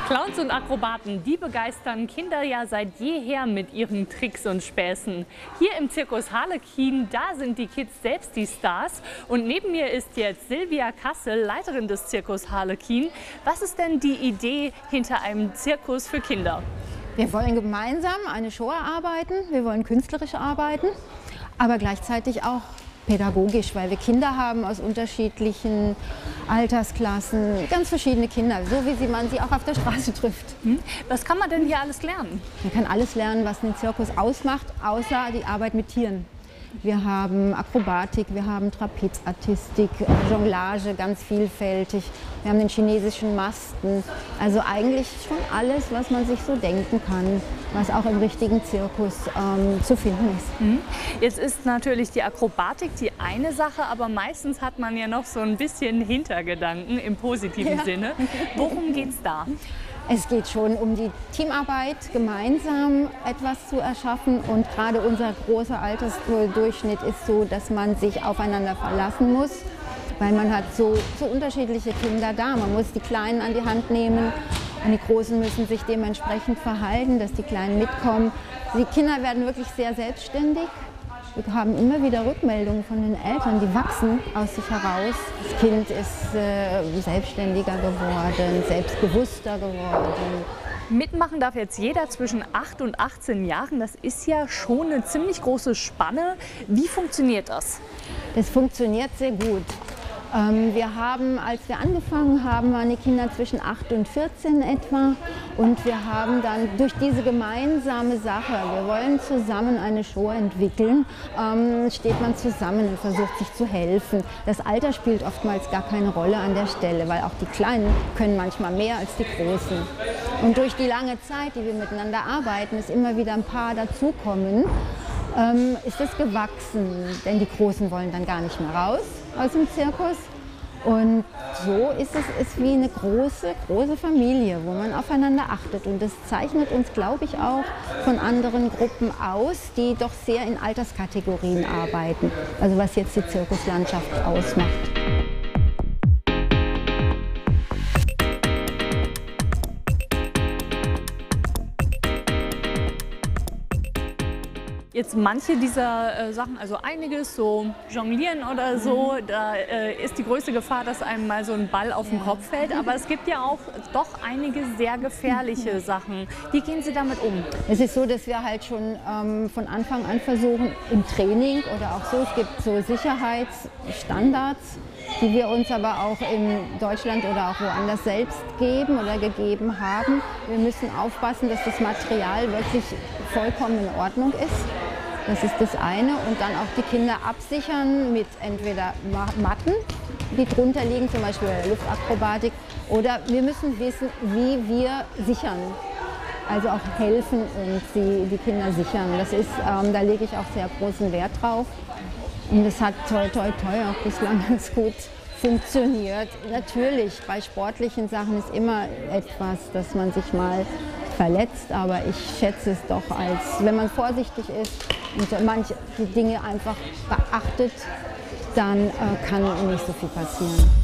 Clowns und Akrobaten, die begeistern Kinder ja seit jeher mit ihren Tricks und Späßen. Hier im Zirkus Harlekin, da sind die Kids selbst die Stars. Und neben mir ist jetzt Silvia Kassel, Leiterin des Zirkus Harlekin. Was ist denn die Idee hinter einem Zirkus für Kinder? Wir wollen gemeinsam eine Show erarbeiten, wir wollen künstlerisch arbeiten, aber gleichzeitig auch pädagogisch, weil wir Kinder haben aus unterschiedlichen Altersklassen, ganz verschiedene Kinder, so wie man sie auch auf der Straße trifft. Was kann man denn hier alles lernen? Man kann alles lernen, was den Zirkus ausmacht, außer die Arbeit mit Tieren. Wir haben Akrobatik, wir haben Trapezartistik, Jonglage, ganz vielfältig. Wir haben den chinesischen Masten. Also eigentlich schon alles, was man sich so denken kann, was auch im richtigen Zirkus zu finden ist. Jetzt ist natürlich die Akrobatik die eine Sache, aber meistens hat man ja noch so ein bisschen Hintergedanken im positiven Sinne. Worum geht's da? Es geht schon um die Teamarbeit, gemeinsam etwas zu erschaffen, und gerade unser großer Altersdurchschnitt ist so, dass man sich aufeinander verlassen muss, weil man hat so unterschiedliche Kinder da. Man muss die Kleinen an die Hand nehmen und die Großen müssen sich dementsprechend verhalten, dass die Kleinen mitkommen. Die Kinder werden wirklich sehr selbstständig. Wir haben immer wieder Rückmeldungen von den Eltern, die wachsen aus sich heraus. Das Kind ist selbstständiger geworden, selbstbewusster geworden. Mitmachen darf jetzt jeder zwischen 8 und 18 Jahren. Das ist ja schon eine ziemlich große Spanne. Wie funktioniert das? Das funktioniert sehr gut. Wir haben, als wir angefangen haben, waren die Kinder zwischen 8 und 14 etwa. Und wir haben dann durch diese gemeinsame Sache, wir wollen zusammen eine Show entwickeln, steht man zusammen und versucht sich zu helfen. Das Alter spielt oftmals gar keine Rolle an der Stelle, weil auch die Kleinen können manchmal mehr als die Großen. Und durch die lange Zeit, die wir miteinander arbeiten, ist immer wieder ein paar dazukommen, ist es gewachsen, denn die Großen wollen dann gar nicht mehr raus aus dem Zirkus. Und so ist es wie eine große Familie, wo man aufeinander achtet. Und das zeichnet uns, glaube ich, auch von anderen Gruppen aus, die doch sehr in Alterskategorien arbeiten. Also was jetzt die Zirkuslandschaft ausmacht. Jetzt manche dieser Sachen, also einiges, so Jonglieren oder so, da ist die größte Gefahr, dass einem mal so ein Ball auf den Kopf fällt. Aber es gibt ja auch doch einige sehr gefährliche Sachen. Wie gehen Sie damit um? Es ist so, dass wir halt schon von Anfang an versuchen, im Training oder auch so, es gibt so Sicherheitsstandards, die wir uns aber auch in Deutschland oder auch woanders selbst geben oder gegeben haben. Wir müssen aufpassen, dass das Material wirklich vollkommen in Ordnung ist. Das ist das eine. Und dann auch die Kinder absichern mit entweder Matten, die drunter liegen, zum Beispiel Luftakrobatik. Oder wir müssen wissen, wie wir sichern. Also auch helfen und die Kinder sichern. Das ist, da lege ich auch sehr großen Wert drauf. Und das hat toi toi toi auch bislang ganz gut funktioniert. Natürlich, bei sportlichen Sachen ist immer etwas, dass man sich mal verletzt, aber ich schätze es doch, als wenn man vorsichtig ist und manche Dinge einfach beachtet, dann kann nicht so viel passieren.